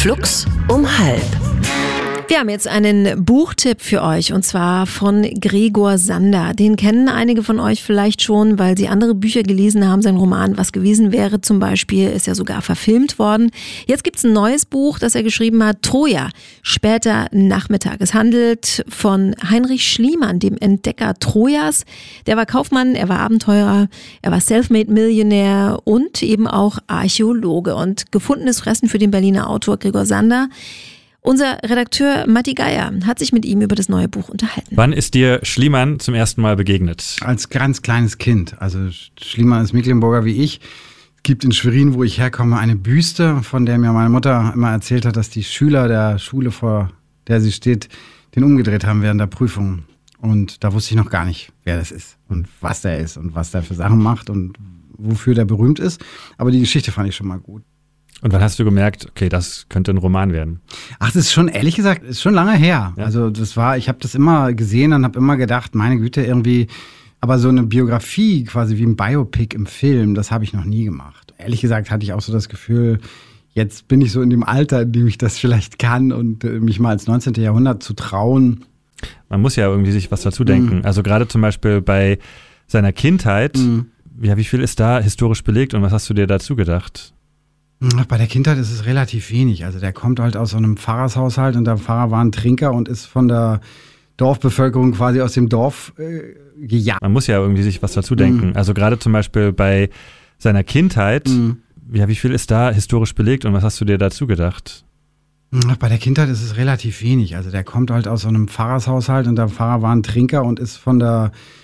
Flux um 12:30. Wir haben jetzt einen Buchtipp für euch und zwar von Gregor Sander. Den kennen einige von euch vielleicht schon, weil sie andere Bücher gelesen haben. Sein Roman Was gewesen wäre zum Beispiel ist ja sogar verfilmt worden. Jetzt gibt es ein neues Buch, das er geschrieben hat, Troja, später Nachmittag. Es handelt von Heinrich Schliemann, dem Entdecker Trojas. Der war Kaufmann, er war Abenteurer, er war Selfmade-Millionär und eben auch Archäologe. Und gefundenes Fressen für den Berliner Autor Gregor Sander. Unser Redakteur Matti Geier hat sich mit ihm über das neue Buch unterhalten. Wann ist dir Schliemann zum ersten Mal begegnet? Als ganz kleines Kind. Also Schliemann ist Mecklenburger wie ich. Es gibt in Schwerin, wo ich herkomme, eine Büste, von der mir meine Mutter immer erzählt hat, dass die Schüler der Schule, vor der sie steht, den umgedreht haben während der Prüfung. Und da wusste ich noch gar nicht, wer das ist und was der ist und was der für Sachen macht und wofür der berühmt ist. Aber die Geschichte fand ich schon mal gut. Und wann hast du gemerkt, okay, das könnte ein Roman werden? Ach, das ist schon, ehrlich gesagt, ist schon lange her. Ja. Also ich habe das immer gesehen und habe immer gedacht, meine Güte, irgendwie, aber so eine Biografie quasi wie ein Biopic im Film, das habe ich noch nie gemacht. Ehrlich gesagt hatte ich auch so das Gefühl, jetzt bin ich so in dem Alter, in dem ich das vielleicht kann und mich mal ins 19. Jahrhundert zu trauen. Man muss ja irgendwie sich was dazu denken. Also gerade zum Beispiel bei seiner Kindheit, wie viel ist da historisch belegt und was hast du dir dazu gedacht? Bei der Kindheit ist es relativ wenig. Also der kommt halt aus so einem Pfarrershaushalt und der Pfarrer war ein Trinker und ist von der Dorfbevölkerung quasi aus dem Dorf gejagt. Man muss ja irgendwie sich was dazu denken. Also gerade zum Beispiel bei seiner Kindheit, wie viel ist da historisch belegt und was hast du dir dazu gedacht? Bei der Kindheit ist es relativ wenig. Also der kommt halt aus so einem Pfarrershaushalt und der Pfarrer war ein Trinker und ist von der